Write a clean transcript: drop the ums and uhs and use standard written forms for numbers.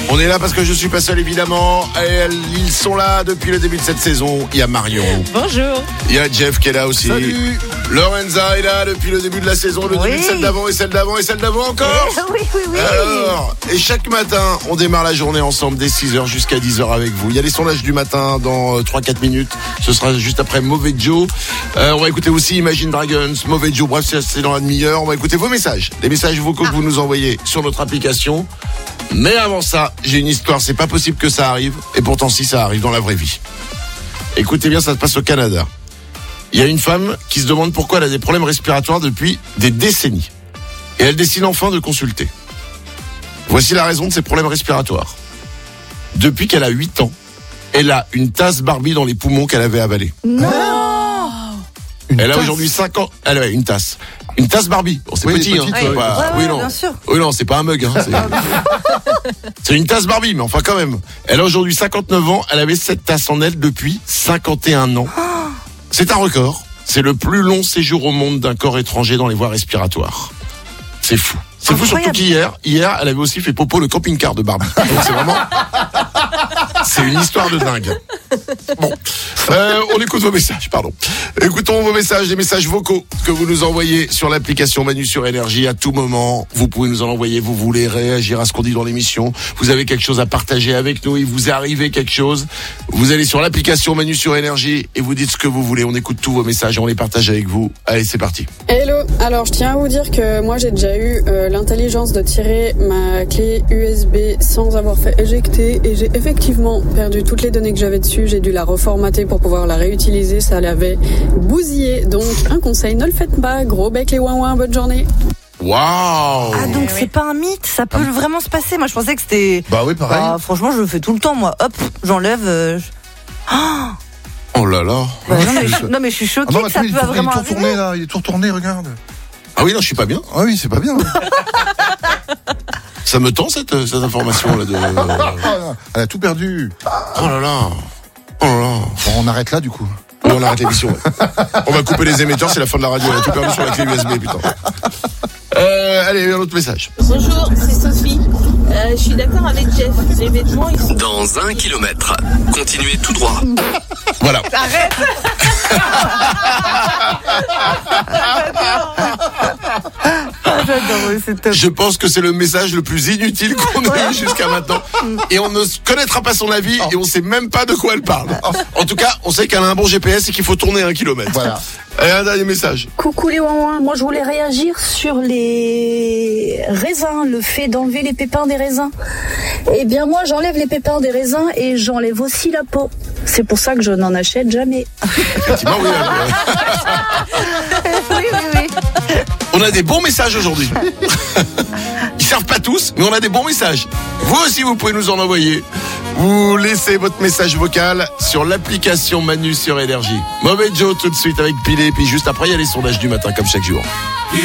On est là parce que je suis pas seul évidemment. Ils sont là depuis le début de cette saison. Il y a Marion. Bonjour. Il y a Jeff qui est là aussi. Salut. Lorenza est là depuis le début de la saison, le début de celle d'avant et celle d'avant et celle d'avant encore. Oui. Alors, et chaque matin, on démarre la journée ensemble dès 6h jusqu'à 10h avec vous. Il y a les sondages du matin dans 3-4 minutes. Ce sera juste après Mauvais Joe. On va écouter aussi Imagine Dragons, Mauvais Joe. Bref, c'est dans la demi-heure. On va écouter vos messages. Les messages vocaux que vous nous envoyez sur notre application. Mais avant ça, j'ai une histoire. C'est pas possible que ça arrive. Et pourtant, si ça arrive dans la vraie vie. Écoutez bien, ça se passe au Canada. Il y a une femme qui se demande pourquoi elle a des problèmes respiratoires depuis des décennies. Et elle décide enfin de consulter. Voici la raison de ses problèmes respiratoires. Depuis qu'elle a 8 ans, elle a une tasse Barbie dans les poumons qu'elle avait avalée. Elle a aujourd'hui 5 ans. Elle a une tasse. Une tasse Barbie. Bon, c'est petit, petite, hein. Ouais, non. bien sûr. Oui, non, c'est pas un mug, hein. C'est une tasse Barbie, mais enfin quand même. Elle a aujourd'hui 59 ans. Elle avait cette tasse en elle depuis 51 ans. C'est un record. C'est le plus long séjour au monde d'un corps étranger dans les voies respiratoires. C'est fou. C'est fou, surtout qu'hier, elle avait aussi fait popo le camping-car de Barbie. Donc c'est vraiment... C'est une histoire de dingue. Bon, on écoute vos messages, pardon. Écoutons vos messages, les messages vocaux que vous nous envoyez sur l'application Manu sur Énergie à tout moment. Vous pouvez nous en envoyer, vous voulez réagir à ce qu'on dit dans l'émission. Vous avez quelque chose à partager avec nous, il vous est arrivé quelque chose. Vous allez sur l'application Manu sur Énergie et vous dites ce que vous voulez. On écoute tous vos messages et on les partage avec vous. Allez, c'est parti. Hello, alors je tiens à vous dire que moi j'ai déjà eu l'intelligence de tirer ma clé USB sans avoir fait éjecter et j'ai effectivement perdu toutes les données que j'avais dessus. J'ai dû la reformater pour pouvoir la réutiliser, ça l'avait bousillé. Donc un conseil, ne le faites pas. Gros bec les ouin-ouin, bonne journée. Waouh! Ah donc c'est pas un mythe, ça peut vraiment se passer. Moi je pensais que c'était... Bah oui, pareil. Bah, franchement je le fais tout le temps moi. Hop, j'enlève... Oh là là. Bah, non mais je suis choquée que ça peut vraiment il est tout retourné là, il est tout retourné, regarde. Ah oui, non, je suis pas bien. Ah oui, c'est pas bien. Ça me tend cette information là de... Elle a tout perdu. Oh là là. Oh là là. Bon, on arrête là du coup. Oui, on arrête l'émission. Ouais. On va couper les émetteurs, c'est la fin de la radio. On a tout perdu sur la clé USB, putain. Allez, un autre message. Bonjour, c'est Sophie. Je suis d'accord avec Jeff. Les vêtements, ils sont... Dans 1 kilomètre, continuez tout droit. Voilà. Arrête. C'est top. Je pense que c'est le message le plus inutile qu'on ait eu jusqu'à maintenant. Et on ne connaîtra pas son avis et on sait même pas de quoi elle parle. En tout cas, on sait qu'elle a un bon GPS et qu'il faut tourner 1 kilomètre. Voilà. Et un dernier message. Coucou les ouin-ouin, moi je voulais réagir sur les raisins, le fait d'enlever les pépins des raisins. Eh bien moi j'enlève les pépins des raisins et j'enlève aussi la peau. C'est pour ça que je n'en achète jamais. Effectivement, oui. Oui. On a des bons messages aujourd'hui. Ils servent pas tous, mais on a des bons messages. Vous aussi, vous pouvez nous en envoyer. Vous laissez votre message vocal sur l'application Manu sur Énergie. Mauvais Joe tout de suite avec Pilé, puis juste après, il y a les sondages du matin comme chaque jour.